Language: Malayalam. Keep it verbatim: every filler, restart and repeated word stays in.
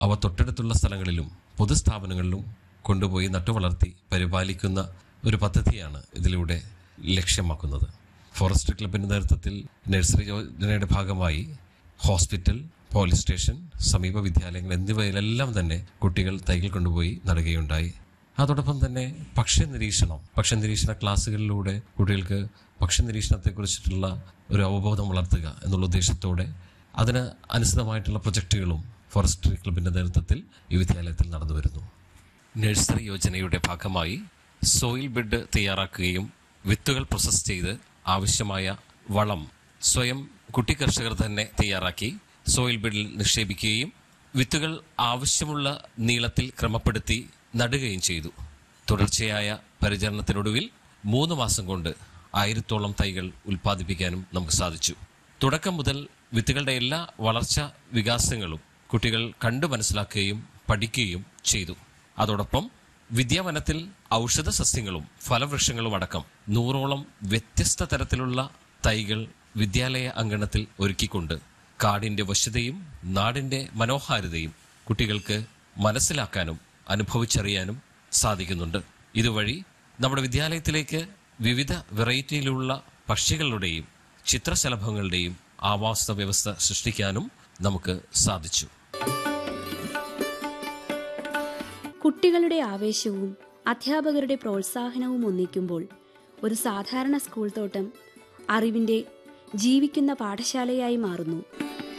അവ തൊട്ടടുത്തുള്ള സ്ഥലങ്ങളിലും പൊതുസ്ഥാപനങ്ങളിലും കൊണ്ടുപോയി നട്ടുവളർത്തി പരിപാലിക്കുന്ന ഒരു പദ്ധതിയാണ് ഇതിലൂടെ ലക്ഷ്യമാക്കുന്നത്. ഫോറസ്റ്റ് ക്ലബിൻ്റെ നേതൃത്വത്തിൽ നഴ്സറി യോജനയുടെ ഭാഗമായി ഹോസ്പിറ്റൽ, പോലീസ് സ്റ്റേഷൻ, സമീപ വിദ്യാലയങ്ങൾ എന്നിവയിലെല്ലാം തന്നെ കുട്ടികൾ തൈകൾ കൊണ്ടുപോയി നടുകയുണ്ടായി. അതോടൊപ്പം തന്നെ പക്ഷി നിരീക്ഷണം പക്ഷി നിരീക്ഷണ ക്ലാസ്സുകളിലൂടെ കുട്ടികൾക്ക് പക്ഷി നിരീക്ഷണത്തെക്കുറിച്ചിട്ടുള്ള ഒരു അവബോധം വളർത്തുക എന്നുള്ള ഉദ്ദേശത്തോടെ അതിന് അനുസൃതമായിട്ടുള്ള പ്രൊജക്റ്റുകളും ഫോറസ്ട്രി ക്ലബിൻ്റെ നേതൃത്വത്തിൽ ഈ വിദ്യാലയത്തിൽ നടന്നു വരുന്നു. നഴ്സറി യോജനയുടെ ഭാഗമായി സോയിൽ ബെഡ് തയ്യാറാക്കുകയും വിത്തുകൾ പ്രോസസ് ചെയ്ത് ആവശ്യമായ വളം സ്വയം കുട്ടി കർഷകർ തന്നെ തയ്യാറാക്കി സോയിൽ ബെഡിൽ നിക്ഷേപിക്കുകയും വിത്തുകൾ ആവശ്യമുള്ള നീളത്തിൽ ക്രമപ്പെടുത്തി നടുകയും ചെയ്തു. തുടർച്ചയായ പരിചരണത്തിനൊടുവിൽ മൂന്ന് മാസം കൊണ്ട് ആയിരത്തോളം തൈകൾ ഉൽപ്പാദിപ്പിക്കാനും നമുക്ക് സാധിച്ചു. തുടക്കം മുതൽ വിത്തുകളുടെ എല്ലാ വളർച്ചാ വികാസങ്ങളും കുട്ടികൾ കണ്ടു മനസ്സിലാക്കുകയും പഠിക്കുകയും ചെയ്തു. അതോടൊപ്പം വിദ്യാവനത്തിൽ ഔഷധ സസ്യങ്ങളും ഫലവൃക്ഷങ്ങളും അടക്കം നൂറോളം വ്യത്യസ്ത തരത്തിലുള്ള തൈകൾ വിദ്യാലയ അങ്കണത്തിൽ ഒരുക്കിക്കൊണ്ട് കാടിൻ്റെ വശ്യതയും നാടിൻ്റെ മനോഹാരിതയും കുട്ടികൾക്ക് മനസ്സിലാക്കാനും അനുഭവിച്ചറിയാനും സാധിക്കുന്നുണ്ട്. ഇതുവഴി നമ്മുടെ വിദ്യാലയത്തിലേക്ക് വിവിധ വെറൈറ്റിയിലുള്ള പക്ഷികളുടെയും ചിത്രശലഭങ്ങളുടെയും ആവാസ വ്യവസ്ഥ സൃഷ്ടിക്കാനും നമുക്ക് സാധിച്ചു. കുട്ടികളുടെ ആവേശവും അധ്യാപകരുടെ പ്രോത്സാഹനവും ഒന്നിക്കുമ്പോൾ ഒരു സാധാരണ സ്കൂൾ തോട്ടം അറിവിൻ്റെ ജീവിക്കുന്ന പാഠശാലയായി മാറുന്നു.